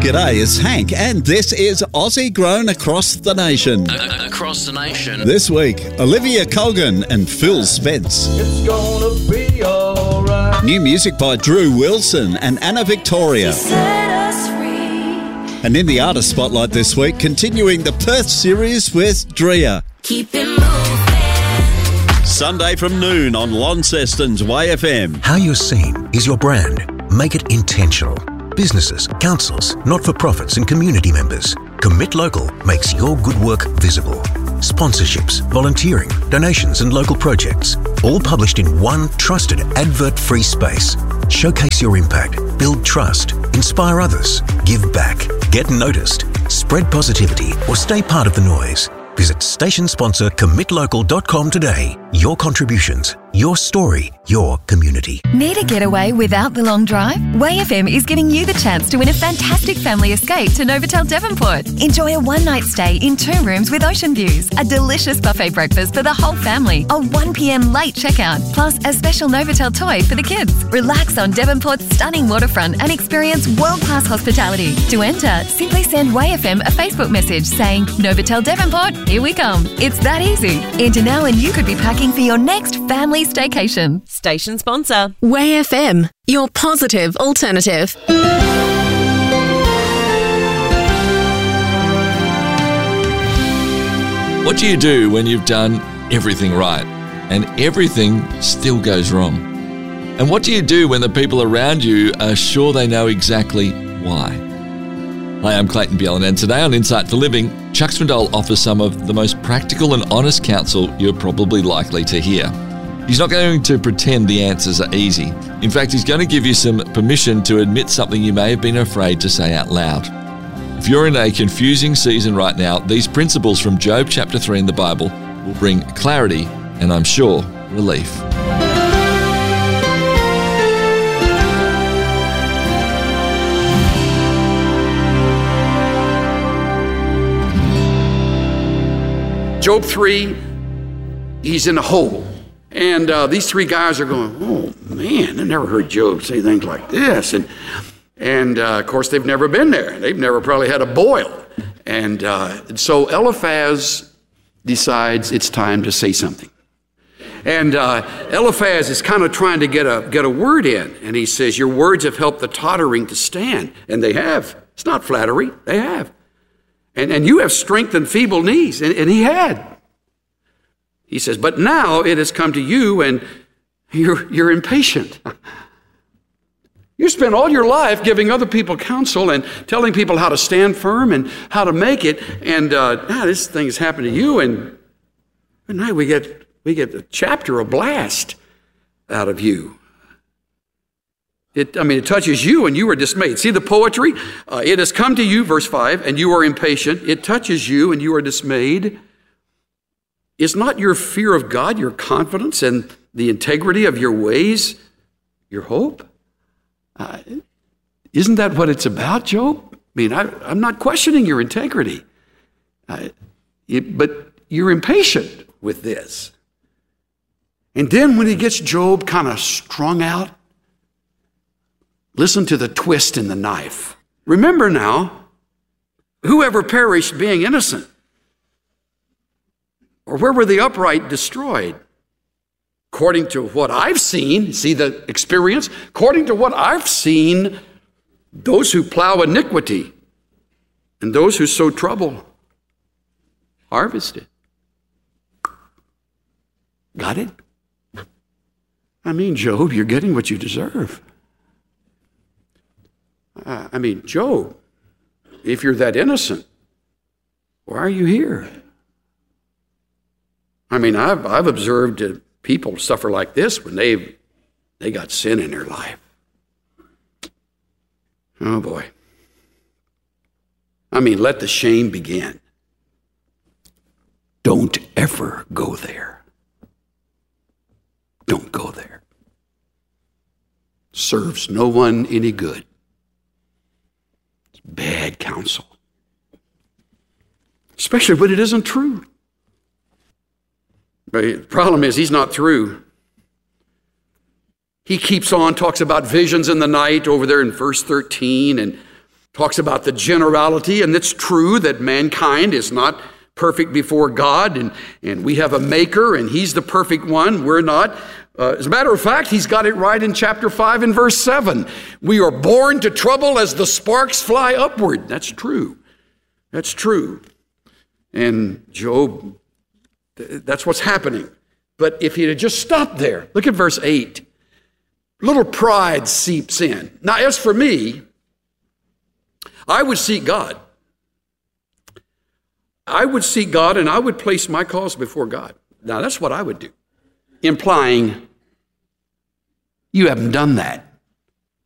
G'day, it's Hank, and this is Aussie Grown Across the Nation. Across the nation. This week, Olivia Colgan and Phil Spence. It's gonna be alright. New music by Drew Wilson and Anna Victoria. And in the artist spotlight this week, continuing the Perth series with Drea. Keep it moving. Sunday from noon on Launceston's YFM. How you're seen is your brand. Make it intentional. Businesses, councils, not-for-profits and community members. Commit Local makes your good work visible. Sponsorships, volunteering, donations and local projects. All published in one trusted advert-free space. Showcase your impact, build trust, inspire others, give back, get noticed, spread positivity or stay part of the noise. Visit station sponsor commitlocal.com today. Your contributions, your story, your community. Need a getaway without the long drive? WayFM is giving you the chance to win a fantastic family escape to Novotel Devonport. Enjoy a one-night stay in 2 rooms with ocean views, a delicious buffet breakfast for the whole family, a 1 p.m. late checkout, plus a special Novotel toy for the kids. Relax on Devonport's stunning waterfront and experience world-class hospitality. To enter, simply send WayFM a Facebook message saying, Novotel Devonport, here we come. It's that easy. Enter now and you could be packing for your next family staycation. Station sponsor. WayFM, your positive alternative. What do you do when you've done everything right and everything still goes wrong? And what do you do when the people around you are sure they know exactly why? Hi, I'm Clayton Bjelland, and today on Insight for Living, Chuck Swindoll offers some of the most practical and honest counsel you're probably likely to hear. He's not going to pretend the answers are easy. In fact, he's going to give you some permission to admit something you may have been afraid to say out loud. If you're in a confusing season right now, these principles from Job chapter 3 in the Bible will bring clarity and, I'm sure, relief. Job 3, he's in a hole. And these 3 guys are going, oh, man, I've never heard Job say things like this. And of course, they've never been there. They've never probably had a boil. And so Eliphaz decides it's time to say something. And Eliphaz is kind of trying to get a word in. And he says, your words have helped the tottering to stand. And they have. It's not flattery. They have. And you have strengthened feeble knees. And he had. He says, but now it has come to you and you're impatient. You spent all your life giving other people counsel and telling people how to stand firm and how to make it. And now this thing has happened to you. And now we get a chapter, a blast out of you. It touches you and you are dismayed. See the poetry? It has come to you, verse 5, and you are impatient. It touches you and you are dismayed. Is not your fear of God, your confidence, and the integrity of your ways your hope? Isn't that what it's about, Job? I'm not questioning your integrity. But you're impatient with this. And then when he gets Job kind of strung out, listen to the twist in the knife. Remember now, whoever perished being innocent? Or where were the upright destroyed? According to what I've seen, see the experience? According to what I've seen, those who plow iniquity and those who sow trouble harvest it. Got it? Job, you're getting what you deserve. Job, if you're that innocent, why are you here? I've observed people suffer like this when they got sin in their life. Oh boy. Let the shame begin. Don't ever go there. Don't go there. Serves no one any good. It's bad counsel. Especially when it isn't true. But the problem is he's not through. He keeps on, talks about visions in the night over there in verse 13, and Talks about the generality, and it's true that mankind is not perfect before God, and we have a maker, and he's the perfect one. We're not. As a matter of fact, he's got it right in chapter 5 and verse 7. We are born to trouble as the sparks fly upward. That's true. That's true. And Job, that's what's happening. But if he had just stopped there, look at verse 8. Little pride seeps in. Now, as for me, I would seek God. I would seek God, and I would place my cause before God. Now, that's what I would do, implying you haven't done that.